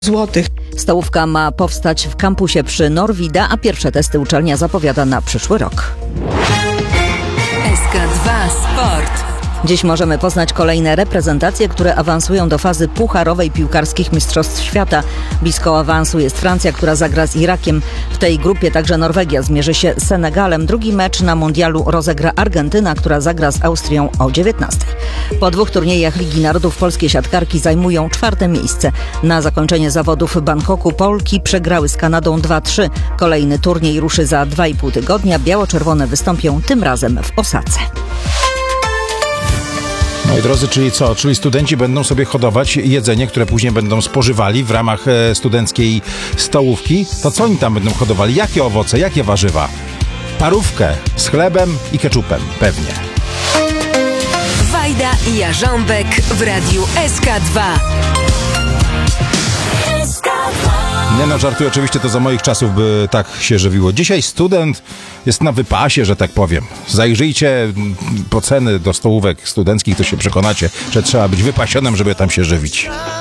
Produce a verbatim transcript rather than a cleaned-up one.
złotych. Stołówka ma powstać w kampusie przy Norwida, a pierwsze testy uczelnia zapowiada na przyszły rok. S K dwa Sport. Dziś możemy poznać kolejne reprezentacje, które awansują do fazy pucharowej piłkarskich Mistrzostw Świata. Blisko awansu jest Francja, która zagra z Irakiem. W tej grupie także Norwegia zmierzy się z Senegalem. Drugi mecz na mundialu rozegra Argentyna, która zagra z Austrią o dziewiętnastej. Po dwóch turniejach Ligi Narodów polskie siatkarki zajmują czwarte miejsce. Na zakończenie zawodów w Bangkoku Polki przegrały z Kanadą dwa trzy. Kolejny turniej ruszy za dwa i pół tygodnia. Biało-czerwone wystąpią tym razem w Osace. Moi drodzy, czyli co? Czyli studenci będą sobie hodować jedzenie, które później będą spożywali w ramach e, studenckiej stołówki. To co oni tam będą hodowali? Jakie owoce, jakie warzywa? Parówkę z chlebem i keczupem, pewnie. Wajda i Jarząbek w radiu S K dwa. Nie no, żartuję, oczywiście to za moich czasów by tak się żywiło. Dzisiaj student jest na wypasie, że tak powiem. Zajrzyjcie po ceny do stołówek studenckich, to się przekonacie, że trzeba być wypasionym, żeby tam się żywić.